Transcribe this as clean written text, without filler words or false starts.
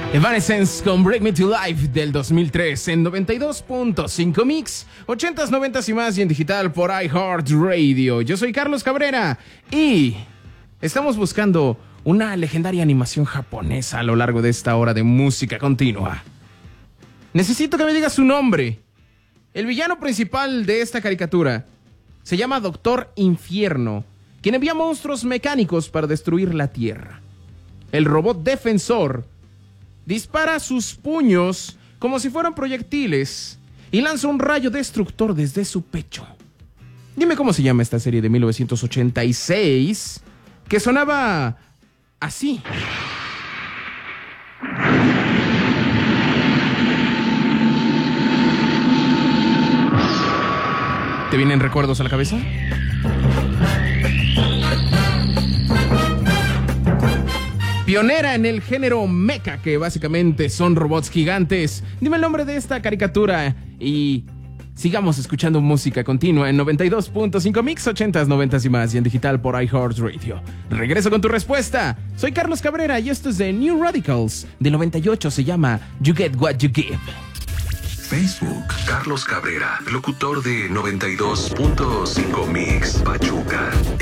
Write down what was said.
Evanescence con Break Me to Life del 2003 en 92.5 Mix, 80s, 90s y más y en digital por iHeartRadio. Yo soy Carlos Cabrera y estamos buscando una legendaria animación japonesa a lo largo de esta hora de música continua. Necesito que me digas su nombre. El villano principal de esta caricatura se llama Doctor Infierno, quien envía monstruos mecánicos para destruir la Tierra. El robot defensor dispara sus puños como si fueran proyectiles y lanza un rayo destructor desde su pecho. Dime cómo se llama esta serie de 1986 que sonaba así. ¿Te vienen recuerdos a la cabeza? Pionera en el género mecha, que básicamente son robots gigantes. Dime el nombre de esta caricatura y sigamos escuchando música continua en 92.5 Mix, 80s, 90s y más y en digital por iHeartRadio. Regreso con tu respuesta. Soy Carlos Cabrera y esto es de New Radicals. De 98 se llama You Get What You Give. Facebook, Carlos Cabrera, locutor de 92.5 Mix, Pachuca.